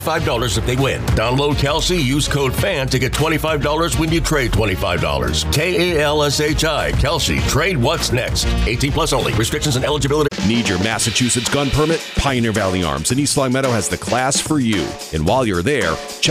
$5 if they win. Download Kelsey, use code FAN to get $25 when you trade $25. KALSHI, Kelsey, trade what's next. 18 plus only. Restrictions and eligibility. Need your Massachusetts gun permit? Pioneer Valley Arms in East Long Meadow has the class for you. And while you're there, check